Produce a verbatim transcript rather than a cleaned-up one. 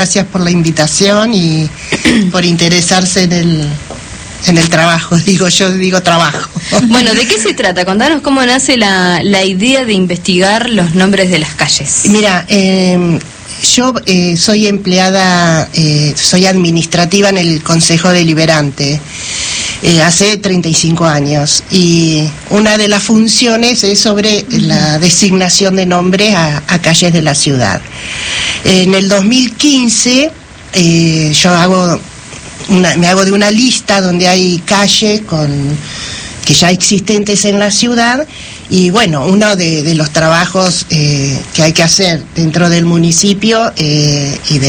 Gracias por la invitación y por interesarse en el, en el trabajo, digo yo, digo trabajo. Bueno, ¿de qué se trata? Contanos cómo nace la, la idea de investigar los nombres de las calles. Mira, eh, yo eh, soy empleada, eh, soy administrativa en el Consejo Deliberante. Eh, hace treinta y cinco años, y una de las funciones es sobre la designación de nombres a, a calles de la ciudad. En el dos mil quince eh, yo hago una, me hago de una lista donde hay calles con que ya existentes en la ciudad, y bueno, uno de, de los trabajos eh, que hay que hacer dentro del municipio eh, y de